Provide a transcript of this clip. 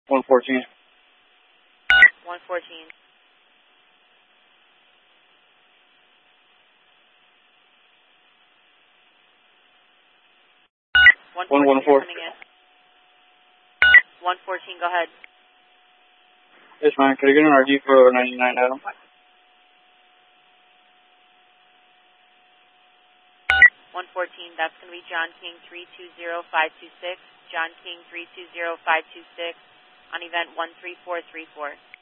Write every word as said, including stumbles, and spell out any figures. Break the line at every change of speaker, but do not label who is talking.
one fourteen.
one fourteen.
one one four.
Coming in. one fourteen, go ahead.
Yes, ma'am. Could I get an R D for ninety-nine Adam?
one fourteen, that's going to be John King three two zero five two six. John King three two zero five two six on event one three four three four.